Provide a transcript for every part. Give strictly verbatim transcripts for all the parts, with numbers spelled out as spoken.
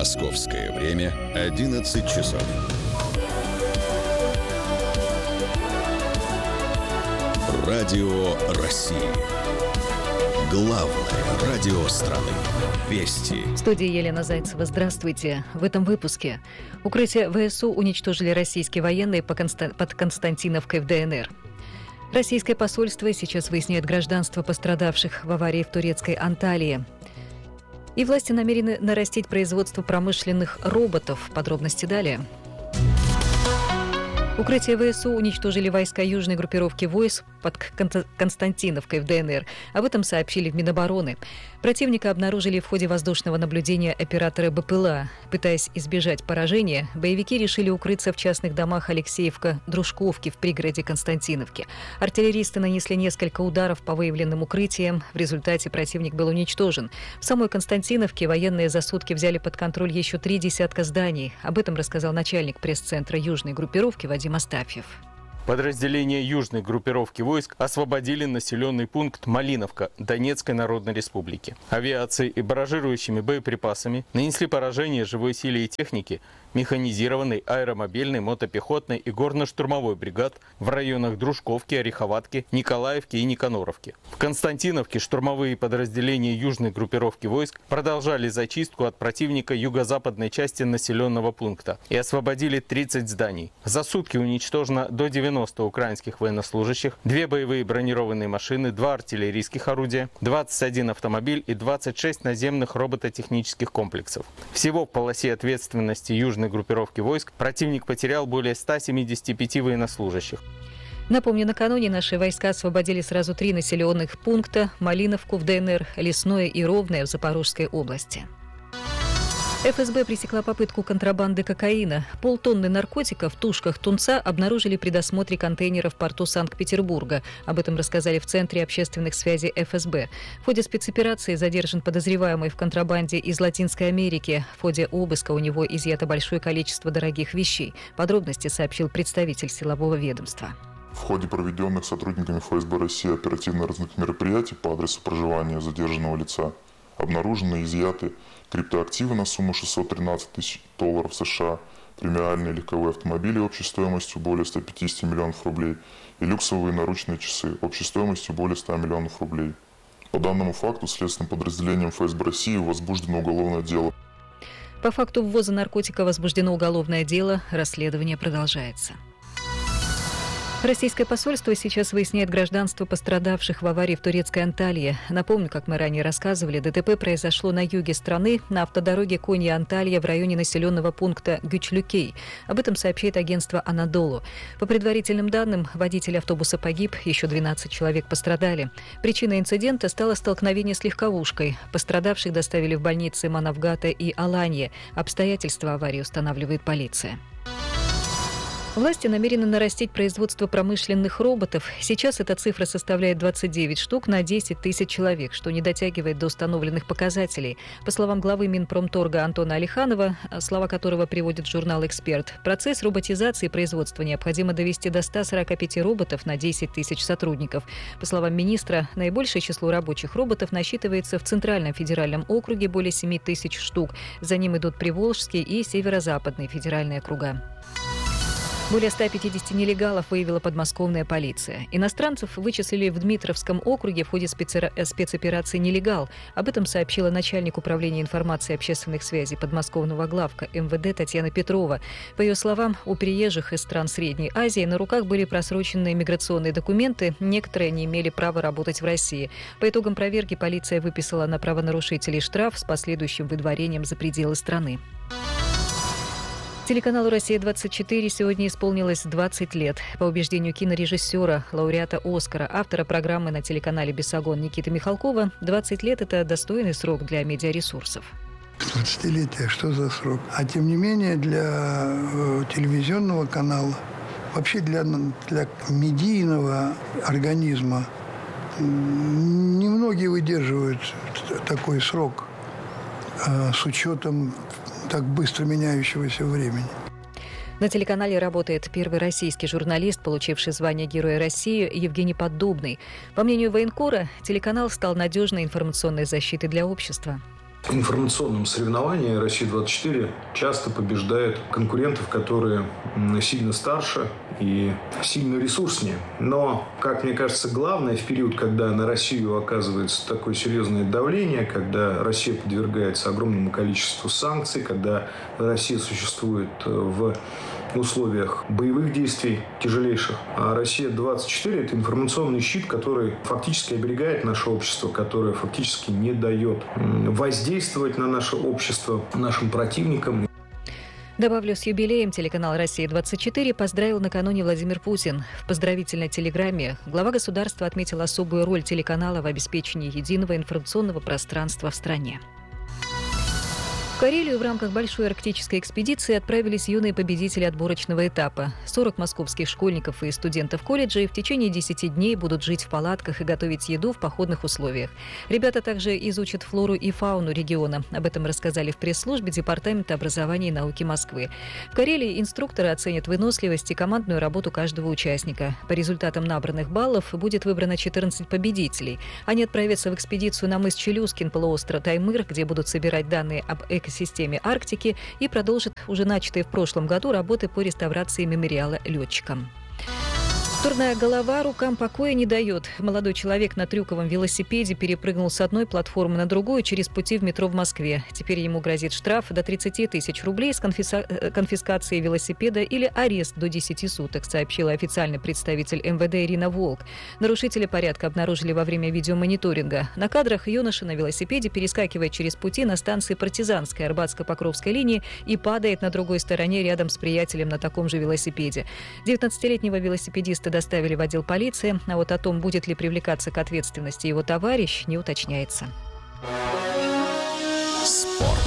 Московское время одиннадцать часов. Радио России. Главное радио страны. Вести. В студии Елена Зайцева. Здравствуйте. В этом выпуске. Укрытие ВСУ уничтожили российские военные под Константиновкой в ДНР. Российское посольство сейчас выясняет гражданство пострадавших в аварии в турецкой Анталии. И власти намерены нарастить производство промышленных роботов. Подробности далее. Укрытие ВСУ уничтожили войска южной группировки войск под Константиновкой в ДНР. Об этом сообщили в Минобороны. Противника обнаружили в ходе воздушного наблюдения оператора БПЛА. Пытаясь избежать поражения, боевики решили укрыться в частных домах Алексеевка-Дружковки в пригороде Константиновки. Артиллеристы нанесли несколько ударов по выявленным укрытиям. В результате противник был уничтожен. В самой Константиновке военные за сутки взяли под контроль еще три десятка зданий. Об этом рассказал начальник пресс-центра южной группировки Вадим Астафьев. Подразделения южной группировки войск освободили населенный пункт Малиновка Донецкой Народной Республики. Авиацией и барражирующими боеприпасами нанесли поражение живой силе и технике механизированной, аэромобильной, мотопехотной и горно-штурмовой бригад в районах Дружковки, Ореховатки, Николаевки и Никаноровки. В Константиновке штурмовые подразделения южной группировки войск продолжали зачистку от противника юго-западной части населенного пункта и освободили тридцать зданий. За сутки уничтожено до девяноста украинских военнослужащих, две боевые бронированные машины, два артиллерийских орудия, двадцать один автомобиль и двадцать шесть наземных робототехнических комплексов. Всего в полосе ответственности южной группировки войск противник потерял более ста семидесяти пяти военнослужащих. Напомню, накануне наши войска освободили сразу три населенных пункта: Малиновку в ДНР, Лесное и Ровное в Запорожской области. ФСБ пресекла попытку контрабанды кокаина. Полтонны наркотиков в тушках тунца обнаружили при досмотре контейнера в порту Санкт-Петербурга. Об этом рассказали в Центре общественных связей ФСБ. В ходе спецоперации задержан подозреваемый в контрабанде из Латинской Америки. В ходе обыска у него изъято большое количество дорогих вещей. Подробности сообщил представитель силового ведомства. В ходе проведенных сотрудниками ФСБ России оперативно-розыскных мероприятий по адресу проживания задержанного лица обнаружены и изъяты криптоактивы на сумму шестьсот тринадцать тысяч долларов США, премиальные легковые автомобили общей стоимостью более ста пятидесяти миллионов рублей и люксовые наручные часы общей стоимостью более ста миллионов рублей. По данному факту следственным подразделением ФСБ России возбуждено уголовное дело. По факту ввоза наркотика возбуждено уголовное дело. Расследование продолжается. Российское посольство сейчас выясняет гражданство пострадавших в аварии в турецкой Анталии. Напомню, как мы ранее рассказывали, ДТП произошло на юге страны, на автодороге Конья-Анталия в районе населенного пункта Güçlükköy. Об этом сообщает агентство «Анадолу». По предварительным данным, водитель автобуса погиб, еще двенадцать человек пострадали. Причиной инцидента стало столкновение с легковушкой. Пострадавших доставили в больницы Манавгата и Аланья. Обстоятельства аварии устанавливает полиция. Власти намерены нарастить производство промышленных роботов. Сейчас эта цифра составляет двадцать девять штук на десять тысяч человек, что не дотягивает до установленных показателей. По словам главы Минпромторга Антона Алиханова, слова которого приводит журнал «Эксперт», процесс роботизации производства необходимо довести до ста сорока пяти роботов на десять тысяч сотрудников. По словам министра, наибольшее число рабочих роботов насчитывается в Центральном федеральном округе более семи тысяч штук. За ним идут Приволжский и Северо-Западные федеральные округа. Более ста пятидесяти нелегалов выявила подмосковная полиция. Иностранцев вычислили в Дмитровском округе в ходе спецоперации «Нелегал». Об этом сообщила начальник управления информации и общественных связей подмосковного главка МВД Татьяна Петрова. По ее словам, у приезжих из стран Средней Азии на руках были просроченные миграционные документы, некоторые не имели права работать в России. По итогам проверки полиция выписала на правонарушителей штраф с последующим выдворением за пределы страны. Телеканалу «Россия-двадцать четыре» сегодня исполнилось двадцать лет. По убеждению кинорежиссера, лауреата «Оскара», автора программы на телеканале «Бесогон» Никиты Михалкова, двадцать лет – это достойный срок для медиаресурсов. двадцатилетие, что за срок? А тем не менее для э, телевизионного канала, вообще для, для медийного организма немногие выдерживают такой срок э, с учетом так быстро меняющегося времени. На телеканале работает первый российский журналист, получивший звание Героя России, Евгений Поддубный. По мнению военкора, телеканал стал надежной информационной защитой для общества. информационном соревновании «Россия-двадцать четыре» часто побеждает конкурентов, которые сильно старше и сильно ресурснее. Но, как мне кажется, главное в период, когда на Россию оказывается такое серьезное давление, когда Россия подвергается огромному количеству санкций, когда Россия существует в условиях боевых действий тяжелейших. А «Россия-двадцать четыре» – это информационный щит, который фактически оберегает наше общество, который фактически не дает воздействовать на наше общество нашим противникам. Добавлю, с юбилеем телеканал «Россия-двадцать четыре» поздравил накануне Владимир Путин. В поздравительной телеграмме глава государства отметил особую роль телеканала в обеспечении единого информационного пространства в стране. В Карелию в рамках большой арктической экспедиции отправились юные победители отборочного этапа. сорок московских школьников и студентов колледжей в течение десяти дней будут жить в палатках и готовить еду в походных условиях. Ребята также изучат флору и фауну региона. Об этом рассказали в пресс-службе Департамента образования и науки Москвы. В Карелии инструкторы оценят выносливость и командную работу каждого участника. По результатам набранных баллов будет выбрано четырнадцать победителей. Они отправятся в экспедицию на мыс Челюскин, полуостров Таймыр, где будут собирать данные об экосистеме системе Арктики и продолжит уже начатые в прошлом году работы по реставрации мемориала летчикам. Дурная голова рукам покоя не дает. Молодой человек на трюковом велосипеде перепрыгнул с одной платформы на другую через пути в метро в Москве. Теперь ему грозит штраф до тридцать тысяч рублей с конфиса- конфискацией велосипеда или арест до десяти суток, сообщила официальный представитель эм вэ дэ Ирина Волк. Нарушителя порядка обнаружили во время видеомониторинга. На кадрах юноша на велосипеде перескакивает через пути на станции Партизанской Арбатско-Покровской линии и падает на другой стороне рядом с приятелем на таком же велосипеде. девятнадцатилетнего велосипедиста доставили в отдел полиции, а вот о том, будет ли привлекаться к ответственности его товарищ, не уточняется. Спорт.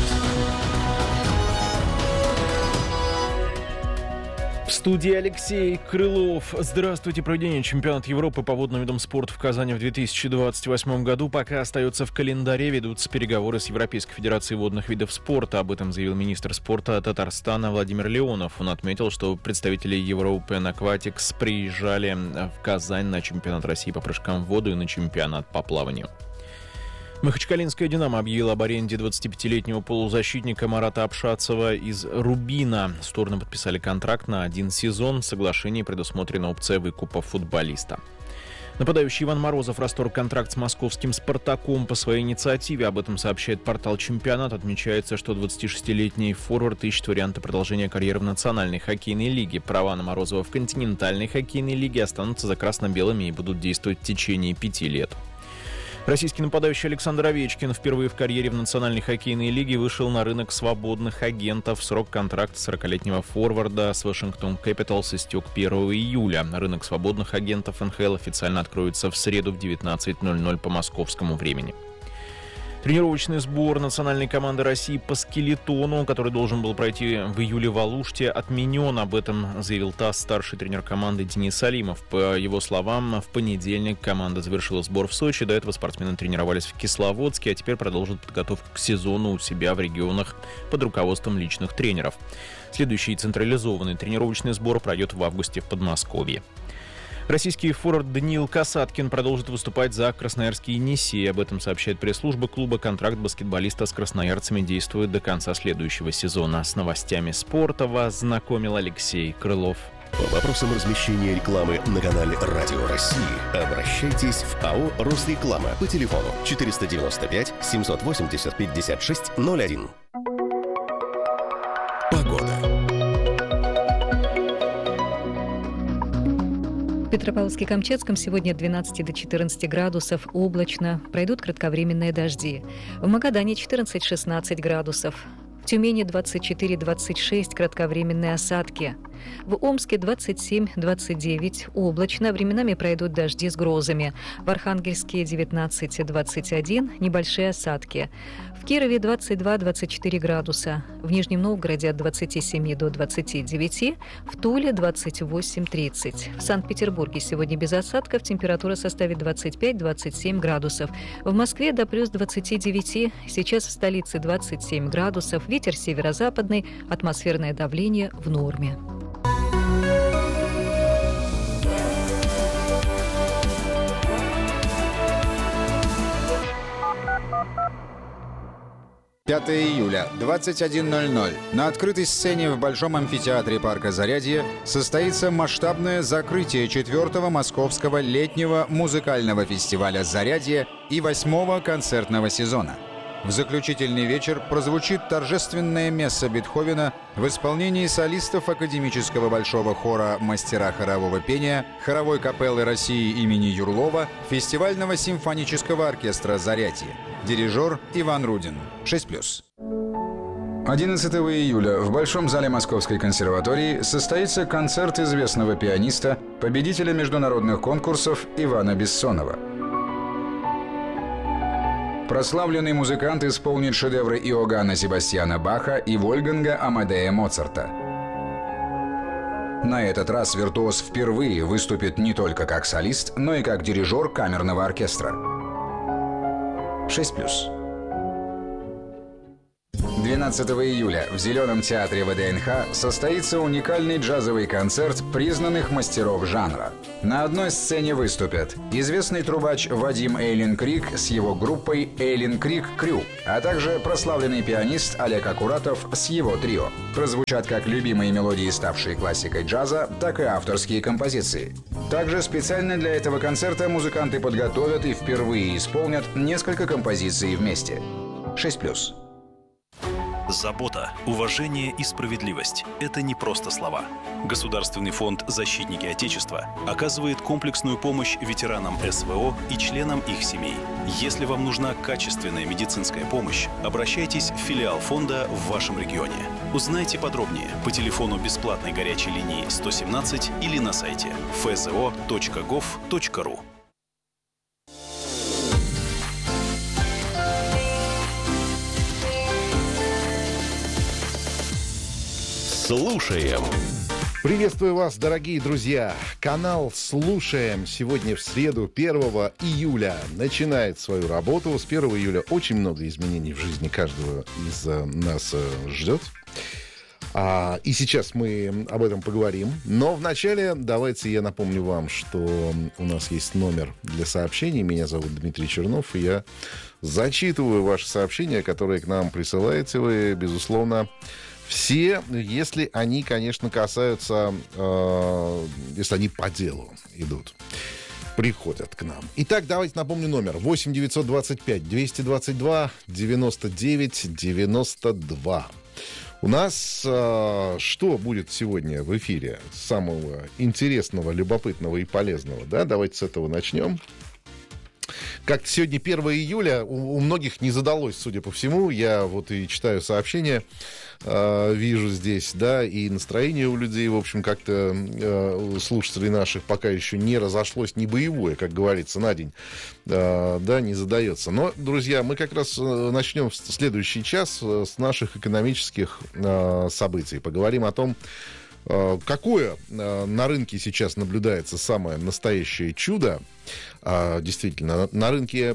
В студии Алексей Крылов. Здравствуйте. Проведение чемпионата Европы по водным видам спорта в Казани в две тысячи двадцать восьмом году пока остается в календаре. Ведутся переговоры с Европейской Федерацией водных видов спорта. Об этом заявил министр спорта Татарстана Владимир Леонов. Он отметил, что представители European Aquatics приезжали в Казань на чемпионат России по прыжкам в воду и на чемпионат по плаванию. Махачкалинская «Динамо» объявила об аренде двадцатипятилетнего полузащитника Марата Апшатцева из «Рубина». Стороны подписали контракт на один сезон. В соглашении предусмотрена опция выкупа футболиста. Нападающий Иван Морозов расторг контракт с московским «Спартаком» по своей инициативе. Об этом сообщает портал «Чемпионат». Отмечается, что двадцатишестилетний форвард ищет варианты продолжения карьеры в Национальной хоккейной лиге. Права на Морозова в континентальной хоккейной лиге останутся за красно-белыми и будут действовать в течение пяти лет. Российский нападающий Александр Овечкин впервые в карьере в Национальной хоккейной лиге вышел на рынок свободных агентов. Срок контракта сорокалетнего форварда с Вашингтон Кэпиталс истек первого июля. Рынок свободных агентов эн ха эл официально откроется в среду в девятнадцать ноль ноль по московскому времени. Тренировочный сбор национальной команды России по скелетону, который должен был пройти в июле в Алуште, отменен. Об этом заявил ТАСС старший тренер команды Денис Алимов. По его словам, в понедельник команда завершила сбор в Сочи. До этого спортсмены тренировались в Кисловодске, а теперь продолжат подготовку к сезону у себя в регионах под руководством личных тренеров. Следующий централизованный тренировочный сбор пройдет в августе в Подмосковье. Российский форвард Даниил Касаткин продолжит выступать за красноярский «Енисей». Об этом сообщает пресс-служба клуба. Контракт баскетболиста с красноярцами действует до конца следующего сезона. С новостями спорта вас знакомил Алексей Крылов. По вопросам размещения рекламы на канале «Радио России» обращайтесь в АО «Росреклама» по телефону четыреста девяносто пять семьсот восемьдесят пятьдесят шесть ноль один. Погода. В Петропавловске-Камчатском сегодня от двенадцати до четырнадцати градусов, облачно, пройдут кратковременные дожди. В Магадане четырнадцать-шестнадцать градусов. В Тюмени двадцать четыре - двадцать шесть, кратковременные осадки. В Омске двадцать семь - двадцать девять, облачно, временами пройдут дожди с грозами. В Архангельске девятнадцать - двадцать один, небольшие осадки. В Кирове двадцать два - двадцать четыре градуса. В Нижнем Новгороде от двадцати семи до двадцати девяти. В Туле двадцать восемь - тридцать. В Санкт-Петербурге сегодня без осадков. Температура составит двадцать пять - двадцать семь градусов. В Москве до плюс двадцати девяти. Сейчас в столице двадцать семь градусов. Ветер северо-западный. Атмосферное давление в норме. пятого июля, двадцать один ноль ноль. На открытой сцене в Большом амфитеатре парка Зарядье состоится масштабное закрытие четвертого московского летнего музыкального фестиваля «Зарядье» и восьмого концертного сезона. В заключительный вечер прозвучит торжественное месса Бетховена в исполнении солистов академического большого хора «Мастера хорового пения», хоровой капеллы России имени Юрлова, фестивального симфонического оркестра «Зарядье». Дирижер Иван Рудин. шесть плюс. одиннадцатого июля в Большом зале Московской консерватории состоится концерт известного пианиста, победителя международных конкурсов Ивана Бессонова. Прославленный музыкант исполнит шедевры Иоганна Себастьяна Баха и Вольфганга Амадея Моцарта. На этот раз виртуоз впервые выступит не только как солист, но и как дирижер камерного оркестра. шесть плюс. двенадцатого июля в Зеленом театре ВДНХ состоится уникальный джазовый концерт признанных мастеров жанра. На одной сцене выступят известный трубач Вадим Эйлин Крик с его группой Эйлин Крик Крю, а также прославленный пианист Олег Акуратов с его трио. Прозвучат как любимые мелодии, ставшие классикой джаза, так и авторские композиции. Также специально для этого концерта музыканты подготовят и впервые исполнят несколько композиций вместе. шесть плюс. Забота, уважение и справедливость – это не просто слова. Государственный фонд «Защитники Отечества» оказывает комплексную помощь ветеранам СВО и членам их семей. Если вам нужна качественная медицинская помощь, обращайтесь в филиал фонда в вашем регионе. Узнайте подробнее по телефону бесплатной горячей линии сто семнадцать или на сайте эф зэ о точка гов точка ру. Слушаем. Приветствую вас, дорогие друзья. Канал «Слушаем» сегодня в среду, первого июля, начинает свою работу. С первого июля очень много изменений в жизни каждого из нас ждет. А, и сейчас мы об этом поговорим. Но вначале давайте я напомню вам, что у нас есть номер для сообщений. Меня зовут Дмитрий Чернов, и я зачитываю ваши сообщения, которые к нам присылаете вы, безусловно, все, если они, конечно, касаются, э, если они по делу идут, приходят к нам. Итак, давайте напомню номер. восемь девятьсот двадцать пять двести двадцать два девяносто девять девяносто два. У нас э, что будет сегодня в эфире самого интересного, любопытного и полезного? Да? Давайте с этого начнем. Как-то сегодня первого июля у, у многих не задалось, судя по всему. Я вот и читаю сообщения, э, вижу здесь, да, и настроение у людей, в общем, как-то э, у слушателей наших пока еще не разошлось, не боевое, как говорится, на день, э, да, не задается. Но, друзья, мы как раз начнем в следующий час с наших экономических э, событий. Поговорим о том, какое на рынке сейчас наблюдается самое настоящее чудо. Действительно, на рынке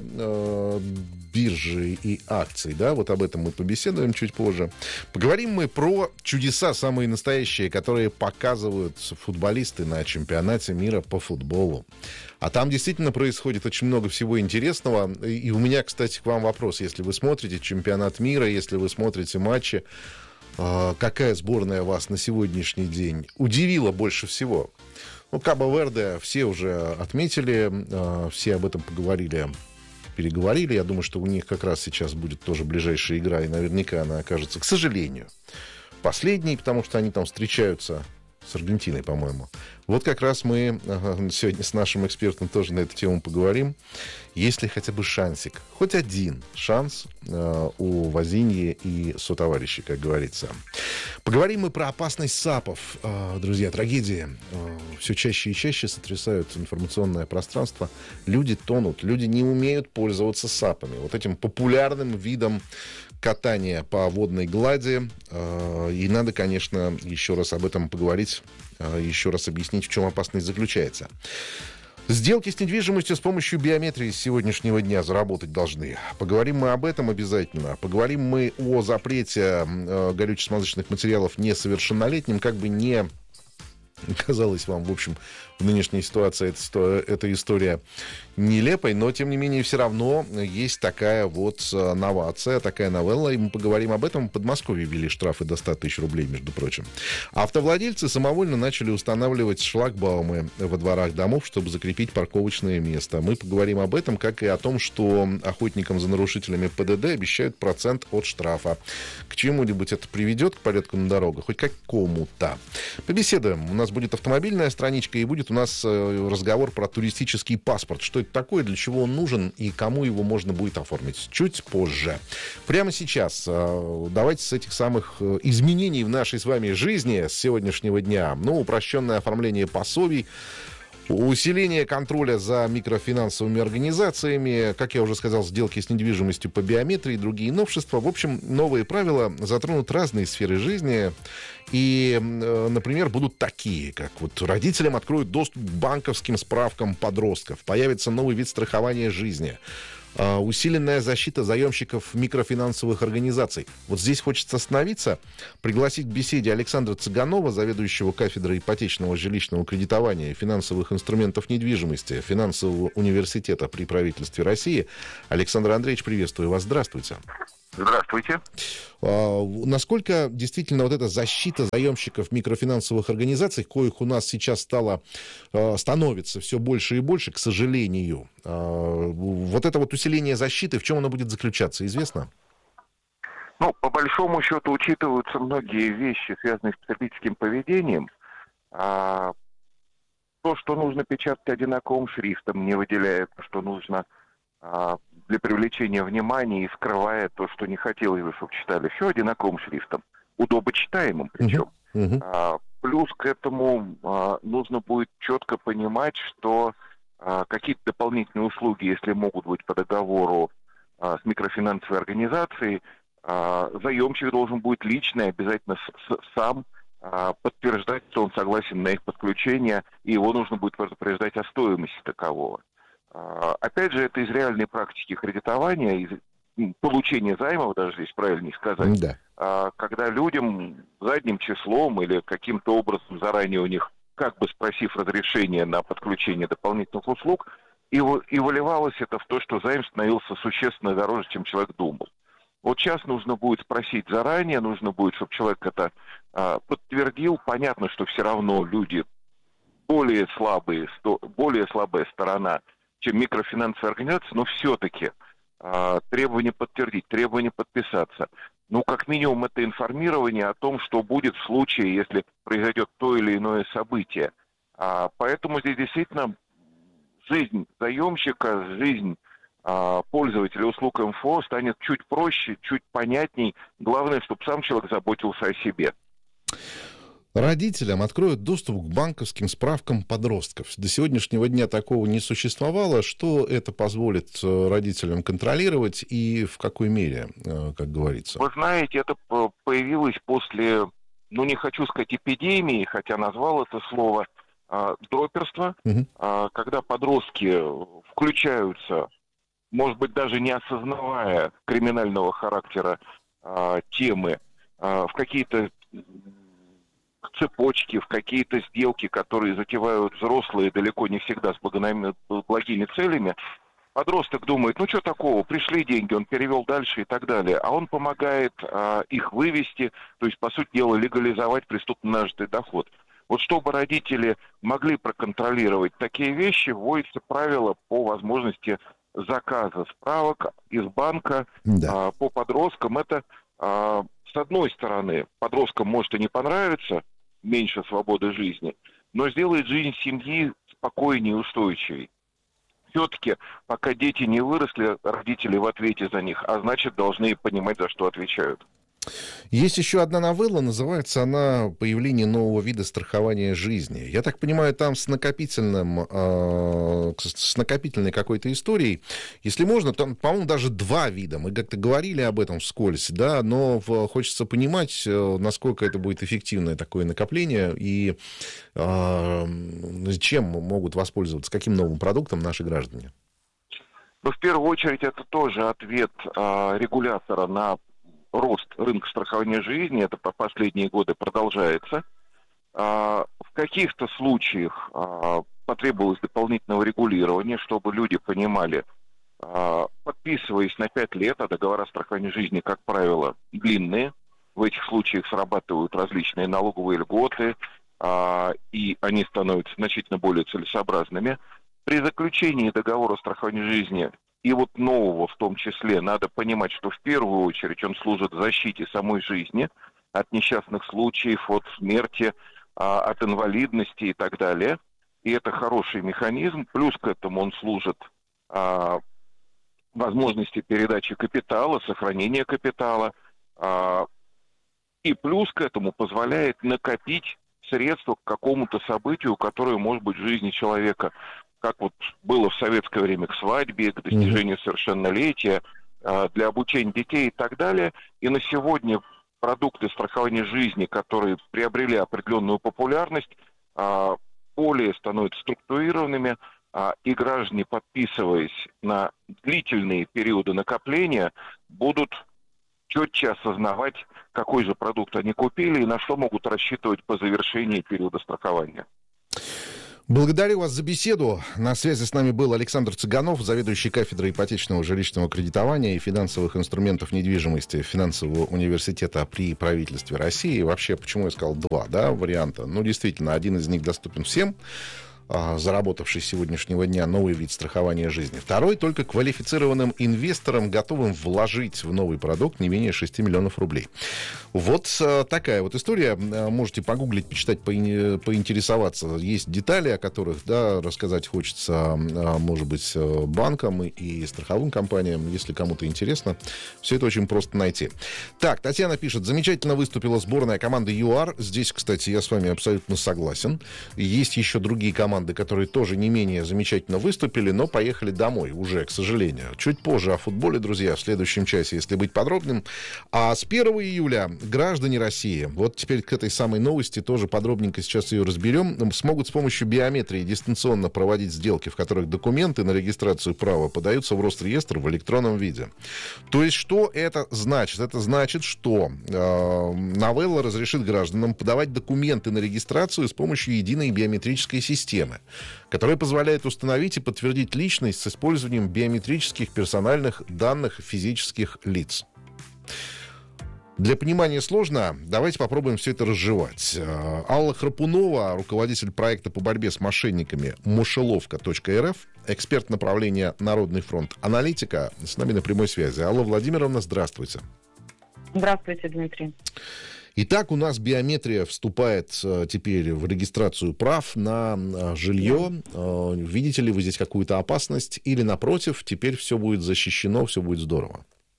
биржи и акций, да, вот об этом мы побеседуем чуть позже. Поговорим мы про чудеса самые настоящие, которые показывают футболисты на чемпионате мира по футболу. А там действительно происходит очень много всего интересного. И у меня, кстати, к вам вопрос. Если вы смотрите чемпионат мира, если вы смотрите матчи, какая сборная вас на сегодняшний день удивила больше всего? Ну, Кабо-Верде все уже отметили, все об этом поговорили, переговорили. Я думаю, что у них как раз сейчас будет тоже ближайшая игра, и наверняка она окажется, к сожалению, последней, потому что они там встречаются с Аргентиной, по-моему. Вот как раз мы ага, сегодня с нашим экспертом тоже на эту тему поговорим. Есть ли хотя бы шансик, хоть один шанс э, у Возиньи и сотоварищей, как говорится. Поговорим мы про опасность САПов. Э, друзья, трагедии э, все чаще и чаще сотрясают информационное пространство. Люди тонут, люди не умеют пользоваться САПами. Вот этим популярным видом катания по водной глади. Э, и надо, конечно, еще раз об этом поговорить, э, еще раз объяснить, в чем опасность заключается. Сделки с недвижимостью с помощью биометрии с сегодняшнего дня заработать должны. Поговорим мы об этом обязательно. Поговорим мы о запрете э, горюче-смазочных материалов несовершеннолетним, как бы не казалась вам, в общем, в нынешней ситуации эта, эта история нелепой, но, тем не менее, все равно есть такая вот новация, такая новелла, и мы поговорим об этом. В Подмосковье ввели штрафы до ста тысяч рублей, между прочим. Автовладельцы самовольно начали устанавливать шлагбаумы во дворах домов, чтобы закрепить парковочное место. Мы поговорим об этом, как и о том, что охотникам за нарушителями ПДД обещают процент от штрафа. К чему-нибудь это приведет, к порядку на дорогах, хоть какому-то. Побеседуем. У нас будет автомобильная страничка, и будет у нас разговор про туристический паспорт. Что это такое, для чего он нужен и кому его можно будет оформить. Чуть позже. Прямо сейчас давайте с этих самых изменений в нашей с вами жизни с сегодняшнего дня. Ну, упрощенное оформление пособий, усиление контроля за микрофинансовыми организациями, как я уже сказал, сделки с недвижимостью по биометрии, другие новшества. В общем, новые правила затронут разные сферы жизни. И, например, будут такие, как вот родителям откроют доступ к банковским справкам подростков, появится новый вид страхования жизни, усиленная защита заемщиков микрофинансовых организаций. Вот здесь хочется остановиться, пригласить к беседе Александра Цыганова, заведующего кафедрой ипотечного жилищного кредитования и финансовых инструментов недвижимости Финансового университета при правительстве России. Александр Андреевич, приветствую вас. Здравствуйте. Здравствуйте. А, насколько действительно вот эта защита заемщиков микрофинансовых организаций, коих у нас сейчас стало, а, становится все больше и больше, к сожалению, а, вот это вот усиление защиты, в чем оно будет заключаться, известно? Ну, по большому счету учитываются многие вещи, связанные с потребительским поведением. А, то, что нужно печатать одинаковым шрифтом, не выделяя, что нужно а, для привлечения внимания и скрывая то, что не хотелось бы, чтобы читали, все одинаковым шрифтом, удобочитаемым причем. Uh-huh. Uh-huh. А, плюс к этому а, нужно будет четко понимать, что а, какие-то дополнительные услуги, если могут быть по договору а, с микрофинансовой организацией, а, заемщик должен будет лично и обязательно с- с- сам а, подтверждать, что он согласен на их подключение, и его нужно будет предупреждать о стоимости такового. Опять же, это из реальной практики кредитования, из получения займов, даже здесь правильнее сказать, да. Когда людям задним числом или каким-то образом заранее у них, как бы спросив разрешение на подключение дополнительных услуг, и, и выливалось это в то, что займ становился существенно дороже, чем человек думал. Вот сейчас нужно будет спросить заранее, нужно будет, чтобы человек это а, подтвердил. Понятно, что все равно люди более слабые, более слабая сторона, чем микрофинансовая организация, но все-таки а, требование подтвердить, требование подписаться. Ну, как минимум, это информирование о том, что будет в случае, если произойдет то или иное событие. А, поэтому здесь действительно жизнь заемщика, жизнь а, пользователя услуг МФО станет чуть проще, чуть понятней. Главное, чтобы сам человек заботился о себе. Родителям откроют доступ к банковским справкам подростков. До сегодняшнего дня такого не существовало. Что это позволит родителям контролировать и в какой мере, как говорится? Вы знаете, это появилось после, ну не хочу сказать эпидемии, хотя назвал это слово, дроперства, угу. Когда подростки включаются, может быть, даже не осознавая криминального характера темы, в какие-то цепочки, в какие-то сделки, которые затевают взрослые, далеко не всегда с благими целями. Подросток думает, ну что такого, пришли деньги, он перевел дальше и так далее. А он помогает а, их вывести, то есть, по сути дела, легализовать преступно нажитый доход. Вот чтобы родители могли проконтролировать такие вещи, вводится правило по возможности заказа справок из банка да. а, по подросткам. Это, а, с одной стороны, подросткам может и не понравиться, меньше свободы жизни, но сделает жизнь семьи спокойнее и устойчивее. Все-таки, пока дети не выросли, родители в ответе за них, а значит, должны понимать, за что отвечают. Есть еще одна новелла, называется она «Появление нового вида страхования жизни». Я так понимаю, там с накопительным, э, с накопительной какой-то историей. Если можно, там, по-моему, даже два вида. Мы как-то говорили об этом вскользь, да, но хочется понимать, насколько это будет эффективное такое накопление и э, чем могут воспользоваться, каким новым продуктом наши граждане. Ну, в первую очередь, это тоже ответ э, регулятора на рост рынка страхования жизни, это по последние годы продолжается. В каких-то случаях а, потребовалось дополнительного регулирования, чтобы люди понимали, а, подписываясь на пять лет, а договора страхования жизни, как правило, длинные, в этих случаях срабатывают различные налоговые льготы, а, и они становятся значительно более целесообразными. При заключении договора страхования жизни и вот нового в том числе надо понимать, что в первую очередь он служит защите самой жизни от несчастных случаев, от смерти, от инвалидности и так далее. И это хороший механизм. Плюс к этому он служит а, возможности передачи капитала, сохранения капитала. А, и плюс к этому позволяет накопить средства к какому-то событию, которое может быть в жизни человека, как вот было в советское время, к свадьбе, к достижению совершеннолетия, а, для обучения детей и так далее. И на сегодня продукты страхования жизни, которые приобрели определенную популярность, более становятся структурированными, и граждане, подписываясь на длительные периоды накопления, будут четче осознавать, какой же продукт они купили и на что могут рассчитывать по завершении периода страхования. Благодарю вас за беседу. На связи с нами был Александр Цыганов, заведующий кафедрой ипотечного жилищного кредитования и финансовых инструментов недвижимости Финансового университета при правительстве России. Вообще, почему я сказал два, да, варианта? Ну, действительно, один из них доступен всем, заработавший с сегодняшнего дня новый вид страхования жизни. Второй только квалифицированным инвесторам, готовым вложить в новый продукт не менее шести миллионов рублей. Вот такая вот история. Можете погуглить, почитать, поинтересоваться. Есть детали, о которых, да, рассказать хочется, может быть, банкам и страховым компаниям, если кому-то интересно. Все это очень просто найти. Так, Татьяна пишет: замечательно выступила сборная команды ЮАР. Здесь, кстати, я с вами абсолютно согласен. Есть еще другие команды, которые тоже не менее замечательно выступили, но поехали домой уже, к сожалению. Чуть позже о футболе, друзья, в следующем часе, если быть подробным. А с первого июля граждане России, вот теперь к этой самой новости тоже подробненько сейчас ее разберем, смогут с помощью биометрии дистанционно проводить сделки, в которых документы на регистрацию права подаются в Росреестр в электронном виде. То есть, что это значит? Это значит, что э, новелла разрешит гражданам подавать документы на регистрацию с помощью единой биометрической системы, которая позволяет установить и подтвердить личность с использованием биометрических персональных данных физических лиц. Для понимания сложно, давайте попробуем все это разжевать. Алла Храпунова, руководитель проекта по борьбе с мошенниками мошеловка точка эр эф, эксперт направления Народный фронт аналитика, с нами на прямой связи. Алла Владимировна, здравствуйте. Здравствуйте, Дмитрий. Итак, у нас биометрия вступает э, теперь в регистрацию прав на э, жилье. Э, видите ли вы здесь какую-то опасность? Или, напротив, теперь все будет защищено, все будет здорово?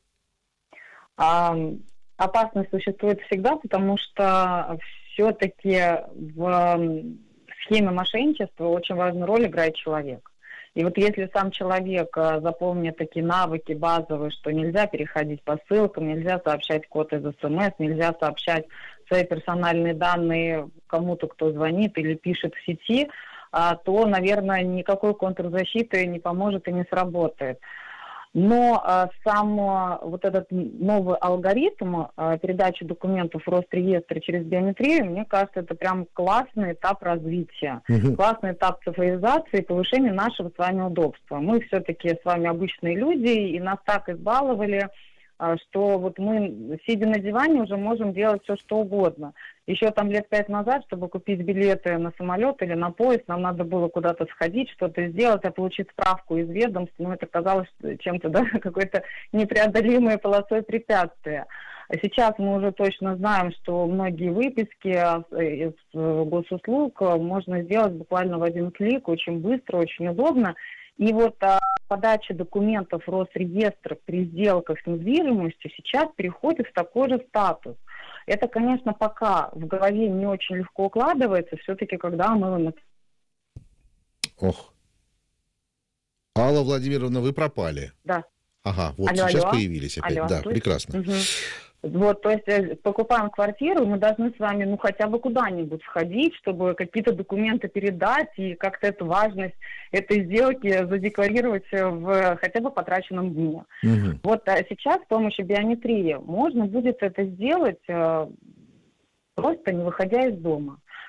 А, опасность существует всегда, потому что все-таки в схеме мошенничества очень важную роль играет человек. И вот если сам человек запомнит такие навыки базовые, что нельзя переходить по ссылкам, нельзя сообщать код из СМС, нельзя сообщать свои персональные данные кому-то, кто звонит или пишет в сети, то, наверное, никакой контрзащиты не поможет и не сработает. Но а, сам а, вот этот новый алгоритм а, передачи документов в Росреестр через биометрию, мне кажется, это прям классный этап развития, угу. классный этап цифровизации и повышения нашего с вами удобства. Мы все-таки с вами обычные люди, и нас так избаловали, а, что вот мы, сидя на диване, уже можем делать все, что угодно. Еще там лет пять назад, чтобы купить билеты на самолет или на поезд, нам надо было куда-то сходить, что-то сделать, а получить справку из ведомств. Ну, это казалось чем-то, да, какой-то непреодолимой полосой препятствия. А сейчас мы уже точно знаем, что многие выписки из госуслуг можно сделать буквально в один клик, очень быстро, очень удобно. И вот а, подача документов в Росреестр при сделках с недвижимостью сейчас переходит в такой же статус. Это, конечно, пока в голове не очень легко укладывается, все-таки когда мы... Ох. Алла Владимировна, вы пропали. Да. Ага, вот алло, сейчас алло. появились опять. Алло, да, слышите? Прекрасно. Угу. Вот, то есть покупаем квартиру, мы должны с вами, ну, хотя бы куда-нибудь сходить, чтобы какие-то документы передать и как-то эту важность этой сделки задекларировать в хотя бы потраченном дне. Угу. Вот а сейчас с помощью биометрии можно будет это сделать э, просто не выходя из дома.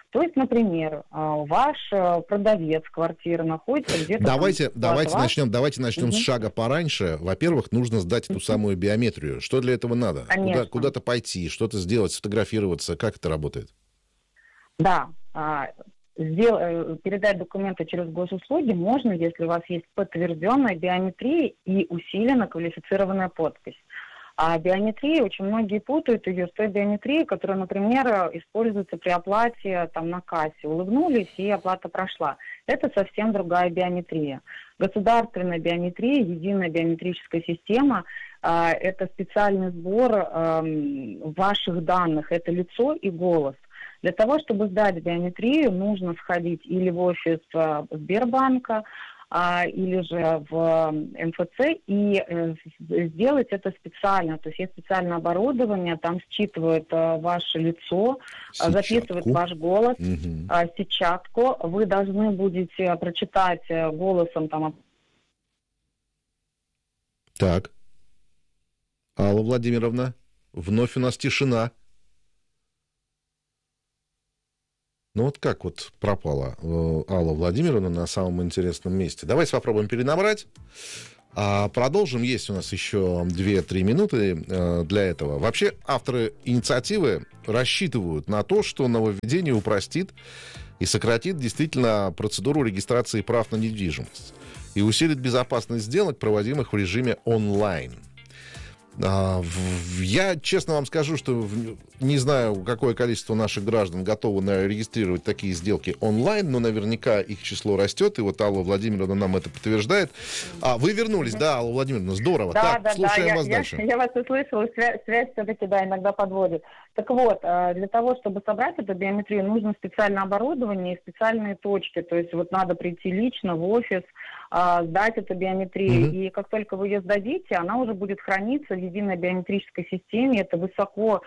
То есть, например, ваш продавец квартиры находится где-то... Давайте, там, давайте вас... начнем, давайте начнем угу. с шага пораньше. Во-первых, нужно сдать эту самую биометрию. Что для этого надо? Куда, куда-то пойти, что-то сделать, сфотографироваться. Как это работает? Да, Сдел... передать документы через госуслуги можно, если у вас есть подтвержденная биометрия и усиленно квалифицированная подпись. А биометрия, очень многие путают ее с той биометрией, которая, например, используется при оплате там, на кассе. Улыбнулись, и оплата прошла. Это совсем другая биометрия. Государственная биометрия, единая биометрическая система э, – это специальный сбор э, ваших данных, это лицо и голос. Для того, чтобы сдать биометрию, нужно сходить или в офис э, Сбербанка, или же в эм эф цэ и сделать это специально. То есть есть специальное оборудование, там считывают ваше лицо, сетчатку. Записывают ваш голос, угу. сетчатку. Вы должны будете прочитать голосом там. Так. Алла Владимировна, вновь у нас тишина. Ну вот как вот пропала Алла Владимировна на самом интересном месте. Давайте попробуем перенабрать. А продолжим. Есть у нас еще две-три минуты для этого. Вообще авторы инициативы рассчитывают на то, что нововведение упростит и сократит действительно процедуру регистрации прав на недвижимость и усилит безопасность сделок, проводимых в режиме онлайн. Я честно вам скажу, что не знаю, какое количество наших граждан готовы регистрировать такие сделки онлайн, но наверняка их число растет, и вот Алла Владимировна нам это подтверждает. А вы вернулись, да, Алла Владимировна, здорово. Да, так, да, слушаем да, вас я, дальше. Я, я вас услышала, связь, связь все-таки, да, иногда подводит. Так вот, для того, чтобы собрать эту биометрию, нужно специальное оборудование и специальные точки, то есть вот надо прийти лично в офис, сдать эту биометрию, mm-hmm. и как только вы ее сдадите, она уже будет храниться в единой биометрической системе. Это высоко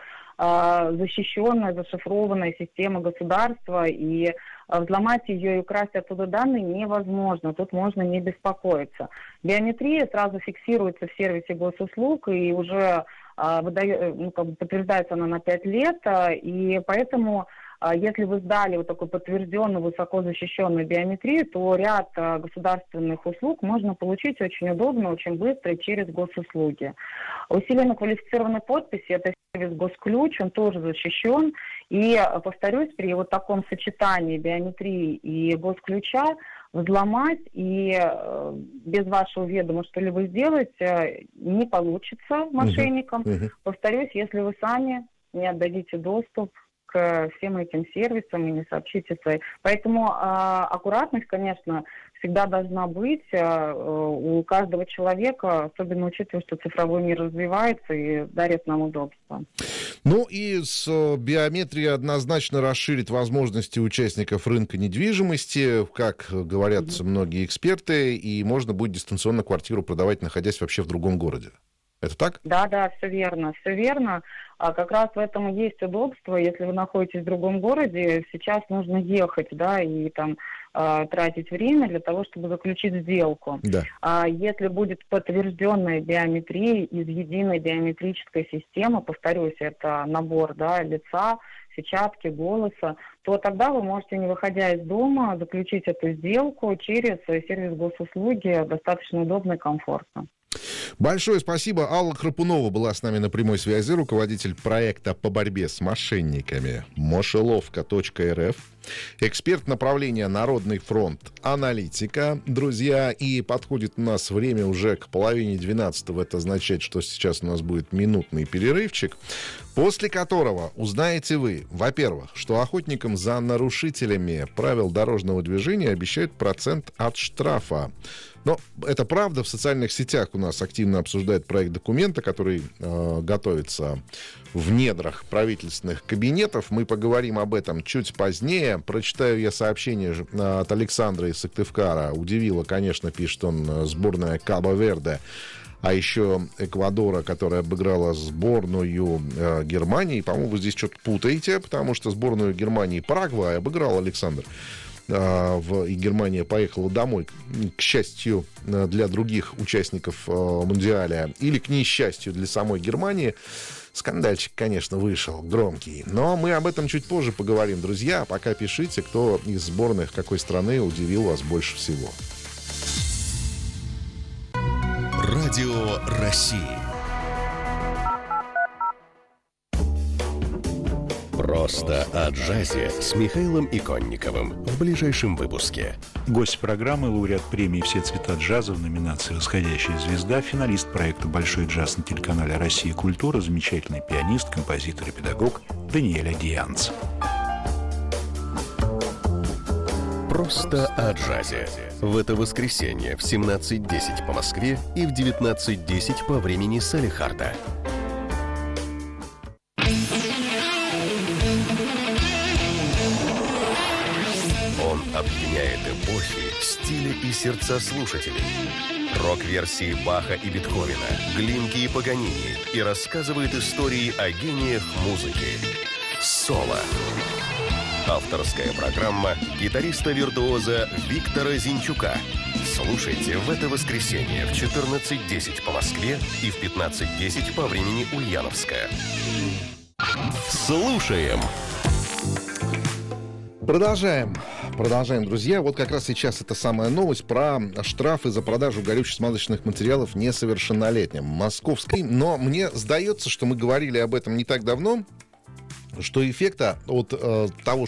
э, защищенная, зашифрованная система государства, и э, взломать ее и украсть оттуда данные невозможно. Тут можно не беспокоиться. Биометрия сразу фиксируется в сервисе госуслуг, и уже э, выдает, ну, как бы подтверждается она на пять лет, э, и поэтому... Если вы сдали вот такую подтвержденную, высоко защищенную биометрию, то ряд государственных услуг можно получить очень удобно, очень быстро и через госуслуги. Усиленно квалифицированной подписи – это сервис Госключ, он тоже защищен. И, повторюсь, при вот таком сочетании биометрии и Госключа взломать и без вашего ведома что-либо сделать не получится мошенникам. Uh-huh. Uh-huh. Повторюсь, если вы сами не отдадите доступ к всем этим сервисам и не сообщите свои. Поэтому э, аккуратность, конечно, всегда должна быть э, у каждого человека, особенно учитывая, что цифровой мир развивается и дарит нам удобство. Ну и с биометрией однозначно расширит возможности участников рынка недвижимости, как говорят mm-hmm. многие эксперты, и можно будет дистанционно квартиру продавать, находясь вообще в другом городе. Это так? Да, да, все верно, все верно. А как раз в этом и есть удобство. Если вы находитесь в другом городе, сейчас нужно ехать, да, и там э, тратить время для того, чтобы заключить сделку. Да. А если будет подтвержденная биометрия из единой биометрической системы, повторюсь, это набор, да, лица, сетчатки, голоса, то тогда вы можете, не выходя из дома, заключить эту сделку через сервис госуслуги достаточно удобно и комфортно. Большое спасибо. Алла Храпунова была с нами на прямой связи, руководитель проекта по борьбе с мошенниками мошеловка точка эр эф, эксперт направления Народный фронт, аналитика. Друзья, и подходит у нас время уже к половине двенадцатого. Это означает, что сейчас у нас будет минутный перерывчик, после которого узнаете вы, во-первых, что охотникам за нарушителями правил дорожного движения обещают процент от штрафа. Но это правда. В социальных сетях у нас активно обсуждают проект документа, который э, готовится в недрах правительственных кабинетов. Мы поговорим об этом чуть позднее. Прочитаю я сообщение от Александра из Сыктывкара. Удивило, конечно, пишет он, сборная Кабо-Верде, а еще Эквадора, которая обыграла сборную э, Германии. По-моему, вы здесь что-то путаете, потому что сборную Германии Парагвай обыграл Александр. В, и Германия поехала домой, к счастью для других участников э, Мундиаля, или к несчастью для самой Германии. Скандальчик, конечно, вышел громкий. Но мы об этом чуть позже поговорим, друзья. А пока пишите, кто из сборных какой страны удивил вас больше всего. Радио России. Просто о джазе с Михаилом Иконниковым в ближайшем выпуске. Гость программы, лауреат премии «Все цвета джаза» в номинации «Восходящая звезда», финалист проекта «Большой джаз» на телеканале «Россия. Культура», замечательный пианист, композитор и педагог Даниэль Адианц. Просто о джазе. В это воскресенье в семнадцать десять по Москве и в девятнадцать десять по времени Салехарда. Он объединяет эпохи, стили и сердца слушателей. Рок-версии Баха и Бетховена, Глинки и Паганини и рассказывает истории о гениях музыки. Соло. Авторская программа гитариста-виртуоза Виктора Зинчука. Слушайте в это воскресенье в четырнадцать десять по Москве и в пятнадцать десять по времени Ульяновска. Слушаем! Продолжаем. Продолжаем, друзья. Вот как раз сейчас это самая новость про штрафы за продажу горюче-смазочных материалов несовершеннолетним. Московский. Но мне сдается, что мы говорили об этом не так давно, что эффекта от э, того,